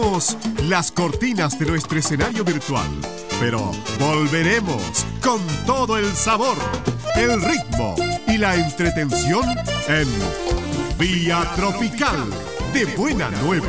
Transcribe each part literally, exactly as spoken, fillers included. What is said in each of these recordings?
Las cortinas de nuestro escenario virtual, pero volveremos con todo el sabor, el ritmo y la entretención en Vía Tropical de Buena Nueva.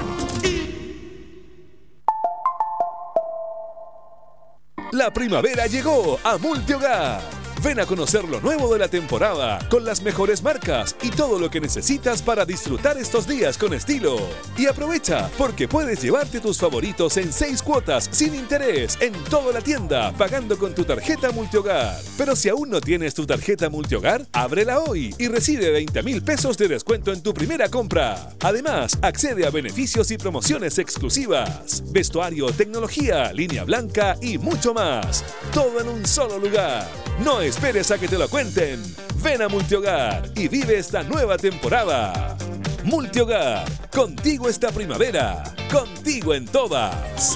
La primavera llegó a Multihogar. Ven a conocer lo nuevo de la temporada, con las mejores marcas y todo lo que necesitas para disfrutar estos días con estilo. Y aprovecha, porque puedes llevarte tus favoritos en seis cuotas sin interés en toda la tienda, pagando con tu tarjeta Multihogar. Pero si aún no tienes tu tarjeta Multihogar, ábrela hoy y recibe veinte mil pesos de descuento en tu primera compra. Además, accede a beneficios y promociones exclusivas, vestuario, tecnología, línea blanca y mucho más. Todo en un solo lugar. No esperes a que te lo cuenten. Ven a Multihogar y vive esta nueva temporada. Multihogar, contigo esta primavera, contigo en todas.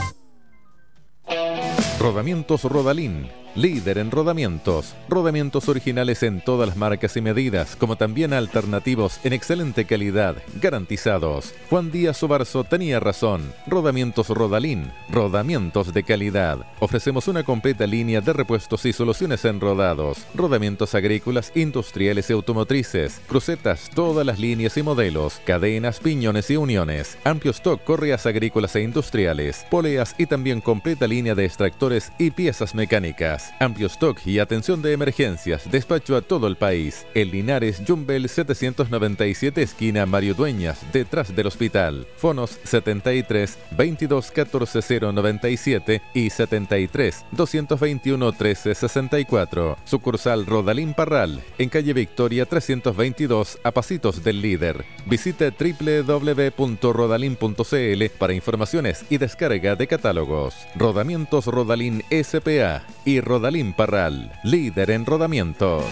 Rodamientos Rodalín, líder en rodamientos. Rodamientos originales en todas las marcas y medidas, como también alternativos en excelente calidad, garantizados. Juan Díaz Obarzo tenía razón. Rodamientos Rodalín, rodamientos de calidad. Ofrecemos una completa línea de repuestos y soluciones en rodados, rodamientos agrícolas, industriales y automotrices, crucetas, todas las líneas y modelos, cadenas, piñones y uniones, amplio stock, correas agrícolas e industriales, poleas y también completa línea de extractores y piezas mecánicas. Amplio stock y atención de emergencias, despacho a todo el país. En Linares, Jumbel setecientos noventa y siete, esquina Mario Dueñas, detrás del hospital. Fonos setenta y tres, veintidós, catorce, cero noventa y siete y setenta y tres, doscientos veintiuno, trece, sesenta y cuatro. Sucursal Rodalín Parral, en calle Victoria trescientos veintidós, a pasitos del líder. Visite doble u doble u doble u punto rodalin punto c l para informaciones y descarga de catálogos. Rodamientos Rodalín S P A y Rodalín Parral, líder en rodamientos.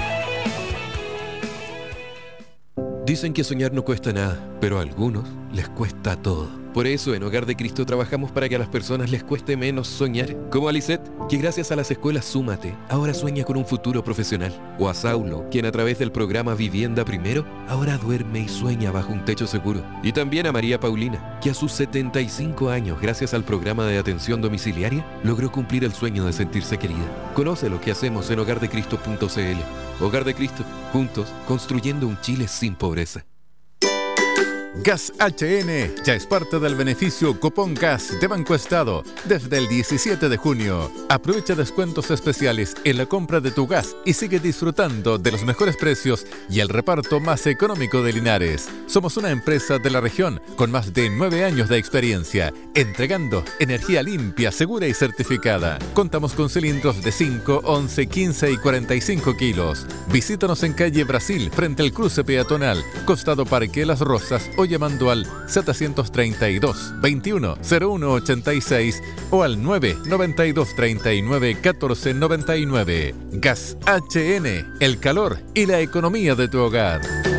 Dicen que soñar no cuesta nada, pero a algunos les cuesta todo. Por eso en Hogar de Cristo trabajamos para que a las personas les cueste menos soñar. Como a Lisette, que gracias a las escuelas Súmate, ahora sueña con un futuro profesional. O a Saulo, quien a través del programa Vivienda Primero, ahora duerme y sueña bajo un techo seguro. Y también a María Paulina, que a sus setenta y cinco años, gracias al programa de atención domiciliaria, logró cumplir el sueño de sentirse querida. Conoce lo que hacemos en hogar de cristo punto c l. Hogar de Cristo, juntos, construyendo un Chile sin pobreza. Gas H N ya es parte del beneficio Cupón Gas de Banco Estado desde el diecisiete de junio. Aprovecha descuentos especiales en la compra de tu gas y sigue disfrutando de los mejores precios y el reparto más económico de Linares. Somos una empresa de la región con más de nueve años de experiencia, entregando energía limpia, segura y certificada. Contamos con cilindros de cinco, once, quince y cuarenta y cinco kilos. Visítanos en calle Brasil, frente al cruce peatonal, costado Parque Las Rosas, o llamando al setecientos treinta y dos, veintiuno, cero uno ochenta y seis o al nueve noventa y dos treinta y nueve, catorce noventa y nueve. Gas H N, el calor y la economía de tu hogar.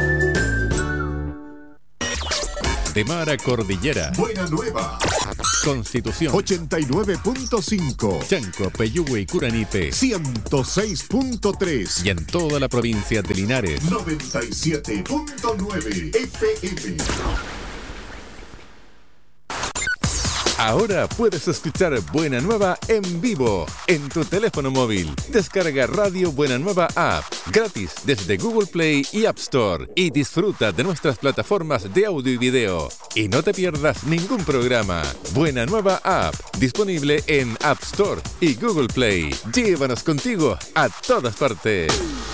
De mar a cordillera. Buena Nueva. Constitución ochenta y nueve punto cinco. Chanco, Peyúgue y Curanipe ciento seis punto tres. y en toda la provincia de Linares noventa y siete punto nueve F M. Ahora puedes escuchar Buena Nueva en vivo en tu teléfono móvil. Descarga Radio Buena Nueva App gratis desde Google Play y App Store y disfruta de nuestras plataformas de audio y video. Y no te pierdas ningún programa. Buena Nueva App, disponible en App Store y Google Play. Llévanos contigo a todas partes.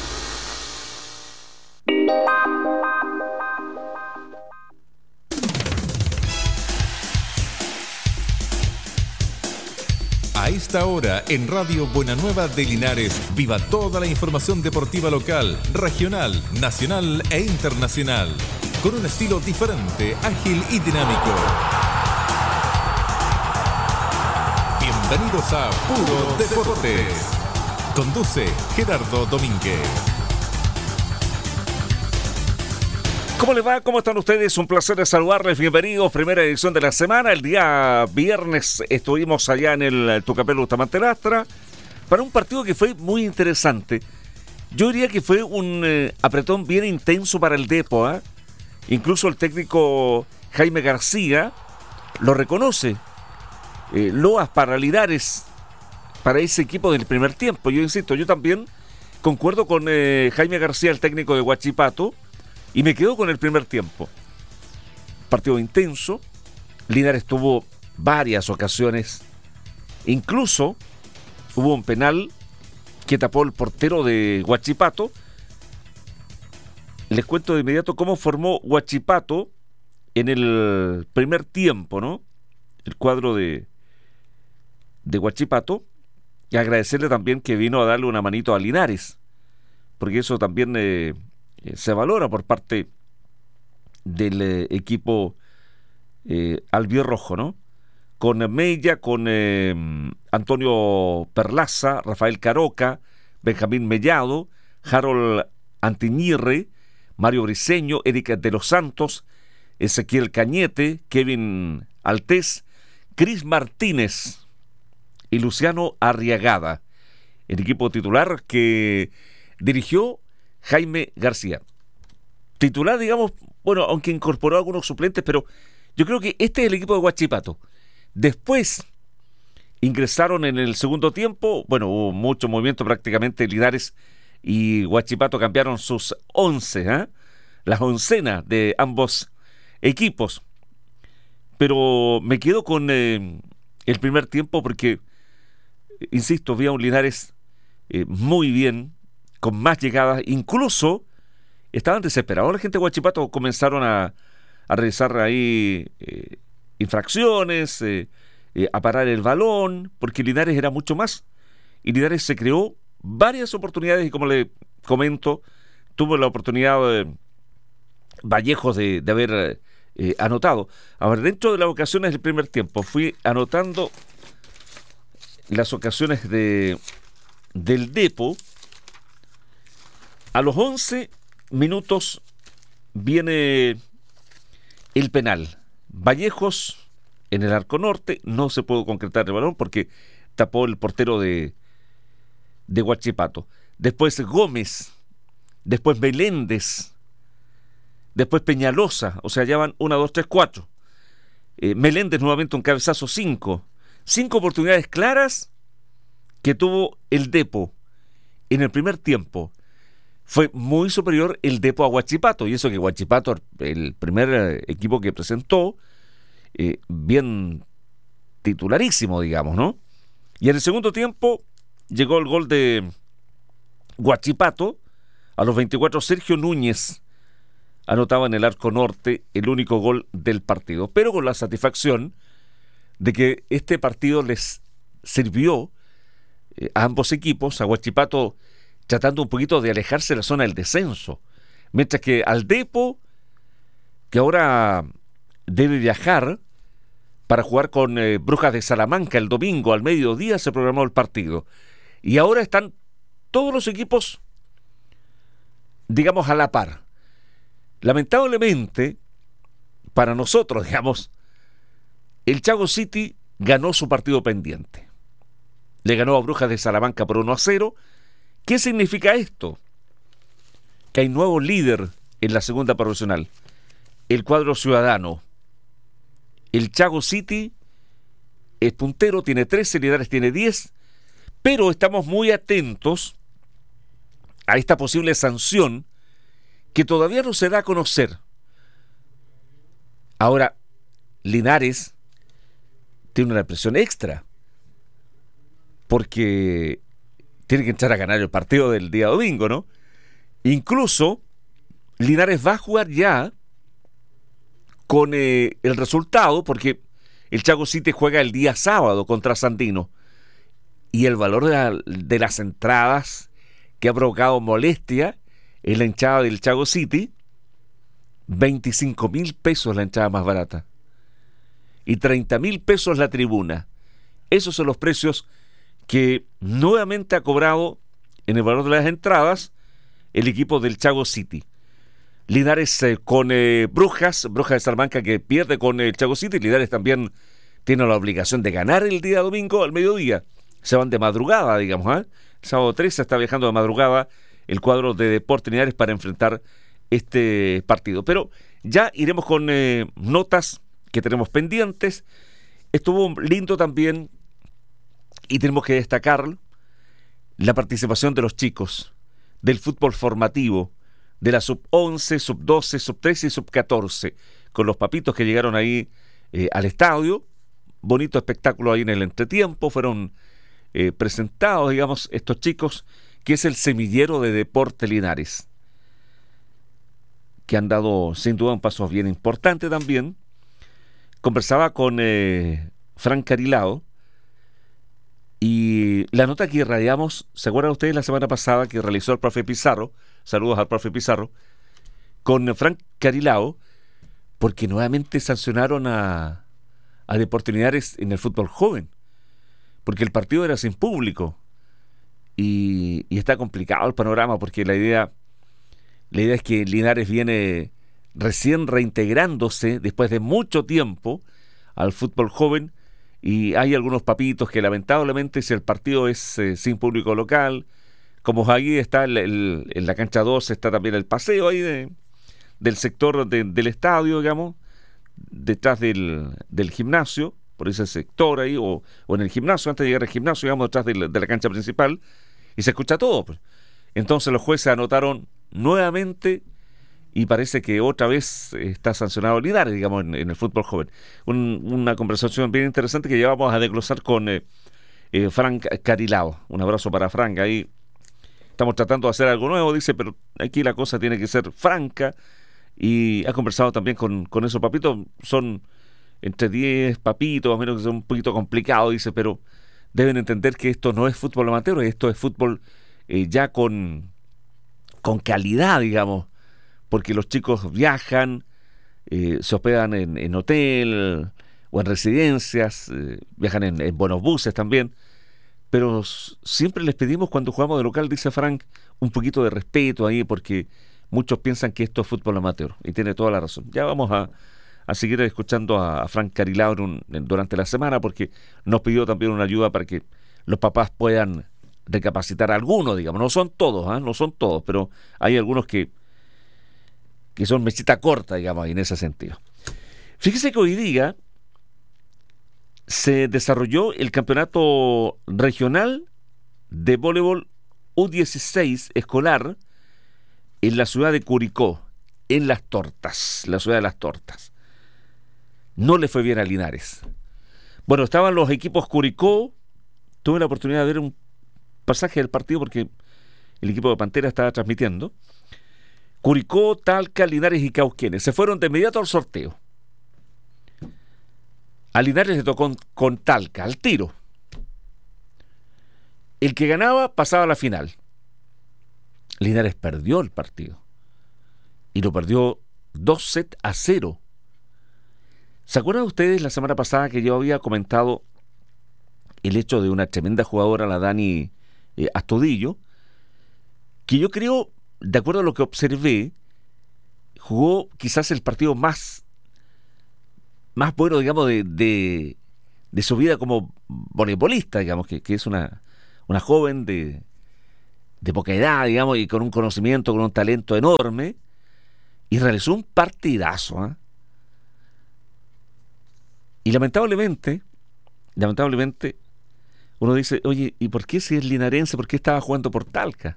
A esta hora, en Radio Buena Nueva de Linares, viva toda la información deportiva local, regional, nacional e internacional, con un estilo diferente, ágil y dinámico. Bienvenidos a Puro Deportes. Conduce Gerardo Domínguez. ¿Cómo les va? ¿Cómo están ustedes? Un placer de saludarles. Bienvenidos. Primera edición de la semana. El día viernes estuvimos allá en el Tucapel Bustamante Lastra para un partido que fue muy interesante. Yo diría que fue un eh, apretón bien intenso para el Depo, ¿eh? Incluso el técnico Jaime García lo reconoce. Eh, loas para Linares, para ese equipo del primer tiempo. Yo insisto, yo también concuerdo con eh, Jaime García, el técnico de Huachipato, y me quedo con el primer tiempo. Partido intenso. Linares tuvo varias ocasiones. Incluso hubo un penal que tapó el portero de Huachipato. Les cuento de inmediato cómo formó Huachipato en el primer tiempo, ¿no? El cuadro de, de Huachipato. Y agradecerle también que vino a darle una manito a Linares, porque eso también eh, se valora por parte del eh, equipo eh, albirrojo, ¿no? Con Mella, con eh, Antonio Perlaza, Rafael Caroca, Benjamín Mellado, Harold Antiñirre, Mario Briceño, Erika de los Santos, Ezequiel Cañete, Kevin Altés, Cris Martínez y Luciano Arriagada. El equipo titular que dirigió Jaime García. Titular, digamos, bueno, aunque incorporó algunos suplentes, pero yo creo que este es el equipo de Huachipato. Después ingresaron en el segundo tiempo, bueno, hubo mucho movimiento, prácticamente Linares y Huachipato cambiaron sus once, ¿eh? las oncenas de ambos equipos. Pero me quedo con eh, el primer tiempo porque, insisto, vi a un Linares eh, muy bien, con más llegadas, incluso estaban desesperados. La gente de Huachipato comenzaron a, a realizar ahí eh, infracciones, eh, eh, a parar el balón, porque Linares era mucho más. Y Linares se creó varias oportunidades y, como le comento, tuvo la oportunidad de Vallejos de, de haber eh, anotado. A ver, dentro de las ocasiones del primer tiempo fui anotando las ocasiones de del Depo. A los once minutos viene el penal. Vallejos en el arco norte, no se pudo concretar el balón porque tapó el portero de, de Huachipato. Después Gómez, después Meléndez, después Peñalosa, o sea, ya van una, dos, tres, cuatro. Eh, Meléndez nuevamente un cabezazo, cinco. Cinco oportunidades claras que tuvo el Depo en el primer tiempo. Fue muy superior el Depo a Huachipato, y eso que Huachipato, el primer eh, equipo que presentó, eh, bien titularísimo, digamos, ¿no? Y en el segundo tiempo llegó el gol de Huachipato. A los veinticuatro, Sergio Núñez anotaba en el arco norte el único gol del partido, pero con la satisfacción de que este partido les sirvió eh, a ambos equipos, a Huachipato tratando un poquito de alejarse de la zona del descenso, mientras que al Depo, que ahora debe viajar para jugar con eh, Brujas de Salamanca el domingo al mediodía, se programó el partido, y ahora están todos los equipos, digamos, a la par. Lamentablemente, para nosotros, digamos, el Chago City ganó su partido pendiente. Le ganó a Brujas de Salamanca por uno a cero. ¿Qué significa esto? Que hay nuevo líder en la segunda profesional. El cuadro ciudadano. El Chago City es puntero, tiene trece, Linares tiene diez, pero estamos muy atentos a esta posible sanción que todavía no se da a conocer. Ahora, Linares tiene una presión extra, porque tiene que entrar a ganar el partido del día domingo, ¿no? Incluso, Linares va a jugar ya con eh, el resultado, porque el Chago City juega el día sábado contra Sandino, y el valor de, la, de las entradas que ha provocado molestia en la hinchada del Chago City, veinticinco mil pesos la entrada más barata y treinta mil pesos la tribuna. Esos son los precios que nuevamente ha cobrado en el valor de las entradas el equipo del Chago City. Linares eh, con eh, Brujas, Brujas de Salamanca que pierde con el Chago City. Linares también tiene la obligación de ganar el día domingo al mediodía. Se van de madrugada, digamos, ¿eh? El sábado trece está viajando de madrugada el cuadro de Deportes Linares para enfrentar este partido. Pero ya iremos con eh, notas que tenemos pendientes. Estuvo lindo también, y tenemos que destacar la participación de los chicos del fútbol formativo, de la sub once, sub doce, sub trece y sub catorce, con los papitos que llegaron ahí eh, al estadio. Bonito espectáculo ahí en el entretiempo. Fueron eh, presentados, digamos, estos chicos, que es el semillero de Deporte Linares, que han dado sin duda un paso bien importante también. Conversaba con eh, Frank Carilao, y la nota que irradiamos, ¿se acuerdan ustedes la semana pasada que realizó el profe Pizarro? Saludos al profe Pizarro, con Frank Carilao, porque nuevamente sancionaron a, a Deportes Linares en el fútbol joven, porque el partido era sin público, y, y está complicado el panorama, porque la idea, la idea es que Linares viene recién reintegrándose después de mucho tiempo al fútbol joven, y hay algunos papitos que lamentablemente, si el partido es eh, sin público local, como ahí está el, el, en la cancha dos, está también el paseo ahí de, del sector de, del estadio, digamos, detrás del, del gimnasio, por ese sector ahí, o, o en el gimnasio, antes de llegar al gimnasio, digamos, detrás de la, de la cancha principal, y se escucha todo. Entonces los jueces anotaron nuevamente, y parece que otra vez está sancionado Linares, digamos, en, en el fútbol joven. Un, una conversación bien interesante que llevamos a desglosar con eh, eh, Frank Carilao. Un abrazo para Frank. Ahí estamos tratando de hacer algo nuevo, dice, pero aquí la cosa tiene que ser franca. Y ha conversado también con, con esos papitos. Son entre diez papitos, más o menos, que son un poquito complicados, dice, pero deben entender que esto no es fútbol amateur, esto es fútbol eh, ya con, con calidad, digamos, porque los chicos viajan, eh, se hospedan en, en hotel o en residencias, eh, viajan en, en buenos buses también, pero s- siempre les pedimos cuando jugamos de local, dice Frank, un poquito de respeto ahí, porque muchos piensan que esto es fútbol amateur, y tiene toda la razón. Ya vamos a, a seguir escuchando a, a Frank Carilao en un- en- durante la semana, porque nos pidió también una ayuda para que los papás puedan recapacitar a algunos, digamos, no son todos, ¿eh? no son todos, pero hay algunos que que son mechita corta, digamos, en ese sentido. Fíjese que hoy día se desarrolló el campeonato regional de voleibol U dieciséis escolar en la ciudad de Curicó, en Las Tortas, la ciudad de Las Tortas. No le fue bien a Linares. Bueno, estaban los equipos Curicó, tuve la oportunidad de ver un pasaje del partido porque el equipo de Pantera estaba transmitiendo. Curicó, Talca, Linares y Cauquenes. Se fueron de inmediato al sorteo. A Linares le tocó con, con Talca, al tiro. El que ganaba pasaba a la final. Linares perdió el partido. Y lo perdió dos sets a cero. ¿Se acuerdan ustedes la semana pasada que yo había comentado el hecho de una tremenda jugadora, la Dani eh, Astudillo, que yo creo, de acuerdo a lo que observé, jugó quizás el partido más, más bueno, digamos, de, de, de su vida como voleibolista, digamos, que, que es una, una joven de, de poca edad, digamos, y con un conocimiento, con un talento enorme, y realizó un partidazo, ¿eh? Y lamentablemente, lamentablemente, uno dice, oye, ¿y por qué si es linarense, por qué estaba jugando por Talca?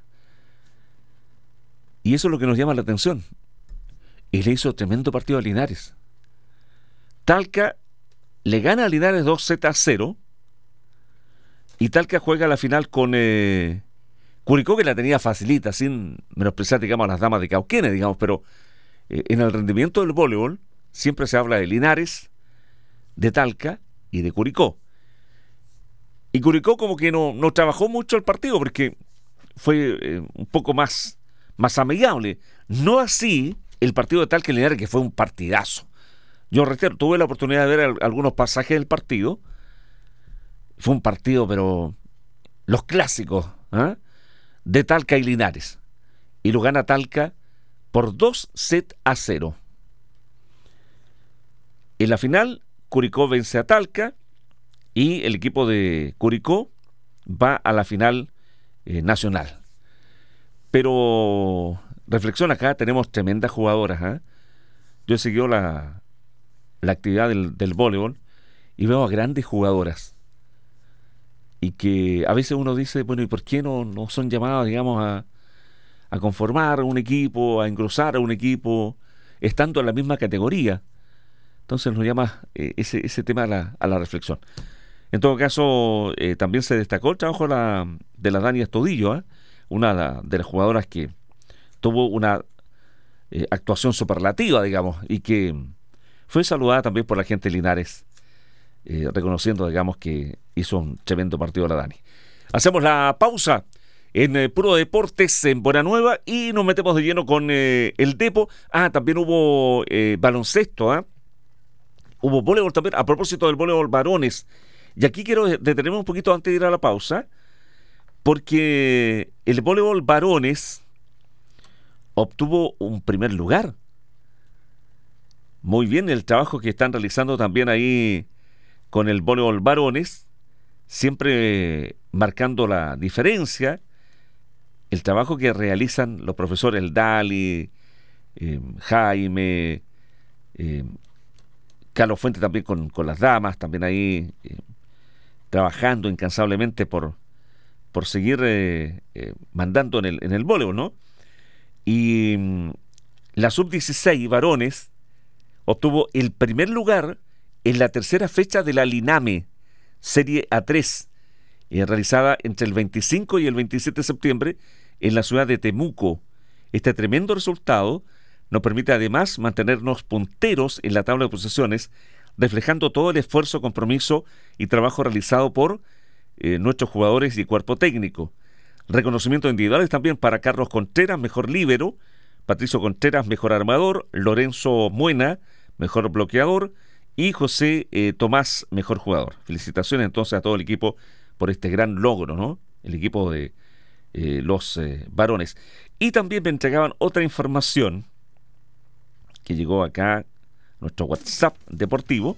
Y eso es lo que nos llama la atención. Y le hizo tremendo partido a Linares. Talca le gana a Linares dos sets a cero. Y Talca juega la final con eh, Curicó, que la tenía facilita, sin menospreciar, digamos, a las damas de Cauquenes, digamos, pero eh, en el rendimiento del voleibol siempre se habla de Linares, de Talca y de Curicó. Y Curicó como que no, no trabajó mucho el partido porque fue eh, un poco más, más amigable. No así el partido de Talca y Linares, que fue un partidazo. Yo reitero, tuve la oportunidad de ver al, algunos pasajes del partido. Fue un partido, pero los clásicos, ¿eh? de Talca y Linares. Y lo gana Talca por dos sets a cero. En la final, Curicó vence a Talca y el equipo de Curicó va a la final eh, nacional. Pero reflexión acá, tenemos tremendas jugadoras, ¿eh? Yo he seguido la, la actividad del, del voleibol y veo a grandes jugadoras. Y que a veces uno dice, bueno, ¿y por qué no, no son llamadas, digamos, a, a conformar un equipo, a engrosar a un equipo, estando en la misma categoría? Entonces nos llama eh, ese, ese tema a la, a la reflexión. En todo caso, eh, también se destacó el trabajo de la, de la Dani Astudillo, ¿eh? una de las jugadoras que tuvo una eh, actuación superlativa, digamos, y que fue saludada también por la gente de Linares, eh, reconociendo, digamos, que hizo un tremendo partido la Dani. Hacemos la pausa en eh, Puro Deportes en Buenanueva y nos metemos de lleno con eh, el Depo. Ah, también hubo eh, baloncesto, ¿eh? Hubo voleibol también, a propósito del voleibol varones. Y aquí quiero detenerme un poquito antes de ir a la pausa, porque el voleibol varones obtuvo un primer lugar. Muy bien el trabajo que están realizando también ahí con el voleibol varones, siempre marcando la diferencia. El trabajo que realizan los profesores, el Dali, eh, Jaime, eh, Carlos Fuente también con, con las damas, también ahí eh, trabajando incansablemente por, por seguir eh, eh, mandando en el, en el voleibol, ¿no? Y mm, la sub dieciséis varones obtuvo el primer lugar en la tercera fecha de la Liname, Serie A tres, eh, realizada entre el veinticinco y el veintisiete de septiembre en la ciudad de Temuco. Este tremendo resultado nos permite además mantenernos punteros en la tabla de posiciones, reflejando todo el esfuerzo, compromiso y trabajo realizado por eh, nuestros jugadores y cuerpo técnico. Reconocimientos individuales también para Carlos Contreras, mejor líbero, Patricio Contreras, mejor armador, Lorenzo Muena, mejor bloqueador, y José eh, Tomás, mejor jugador. Felicitaciones entonces a todo el equipo por este gran logro, ¿no? El equipo de eh, los eh, varones. Y también me entregaban otra información que llegó acá, nuestro WhatsApp deportivo,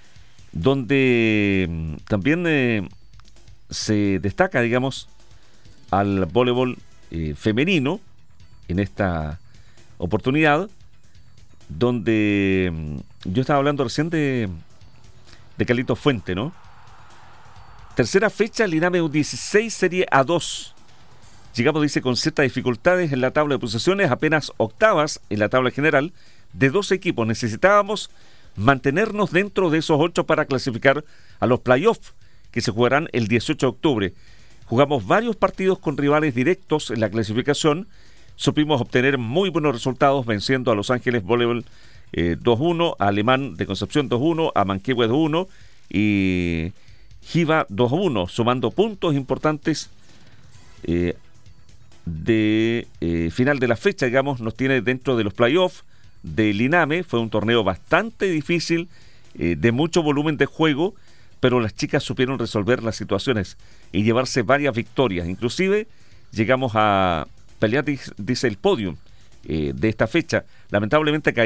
donde mm, también eh, se destaca, digamos, al voleibol eh, femenino en esta oportunidad, donde mm, yo estaba hablando recién de, de Carlito Fuente, ¿no? Tercera fecha, Liname U dieciséis, Serie A dos. Llegamos, dice, con ciertas dificultades en la tabla de posiciones, apenas octavas en la tabla general, de dos equipos. Necesitábamos mantenernos dentro de esos ocho para clasificar a los playoffs que se jugarán el dieciocho de octubre. Jugamos varios partidos con rivales directos en la clasificación. Supimos obtener muy buenos resultados venciendo a Los Ángeles Voleibol eh, dos uno, a Alemán de Concepción dos uno, a Manquehue dos uno y Jiva dos uno, sumando puntos importantes eh, de eh, final de la fecha, digamos, nos tiene dentro de los playoffs del INAME. Fue un torneo bastante difícil, eh, de mucho volumen de juego, pero las chicas supieron resolver las situaciones y llevarse varias victorias. Inclusive llegamos a pelear, dice el podium eh, de esta fecha. Lamentablemente